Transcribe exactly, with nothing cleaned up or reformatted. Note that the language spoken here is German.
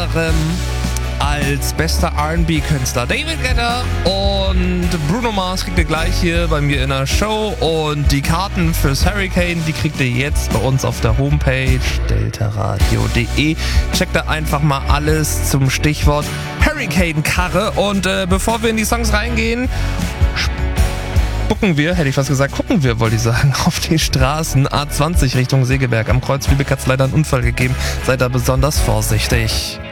anderem als bester R and B-Künstler David Guetta und Bruno Mars kriegt ihr gleich hier bei mir in der Show. Und die Karten fürs Hurricane, die kriegt ihr jetzt bei uns auf der Homepage deltaradio punkt de. Checkt da einfach mal alles zum Stichwort Hurricane-Karre. Und äh, bevor wir in die Songs reingehen, gucken wir, hätte ich fast gesagt, gucken wir, wollte ich sagen, auf die Straßen A zwanzig Richtung Segeberg. Am Kreuz Lübeck hat es leider einen Unfall gegeben. Seid da besonders vorsichtig.